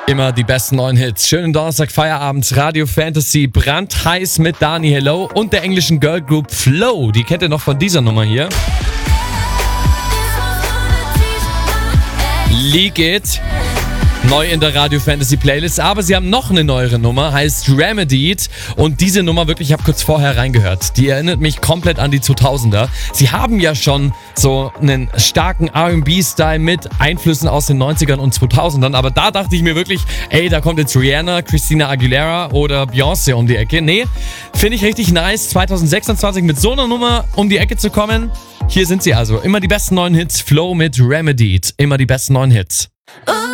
Immer die besten neuen Hits. Schönen Donnerstag, Feierabend, Radio Fantasy, brandheiß mit Dani Hello und der englischen Girlgroup Flow. Die kennt ihr noch von dieser Nummer hier. Leak It. Neu in der Radio Fantasy Playlist, aber sie haben noch eine neuere Nummer, heißt Remedied, und diese Nummer wirklich, ich habe kurz vorher reingehört, die erinnert mich komplett an die 2000er. Sie haben ja schon so einen starken R&B-Style mit Einflüssen aus den 90ern und 2000ern, aber da dachte ich mir wirklich, ey, da kommt jetzt Rihanna, Christina Aguilera oder Beyoncé um die Ecke. Nee, finde ich richtig nice, 2026 mit so einer Nummer um die Ecke zu kommen. Hier sind sie also, immer die besten neuen Hits, Flow mit Remedied, immer die besten neuen Hits.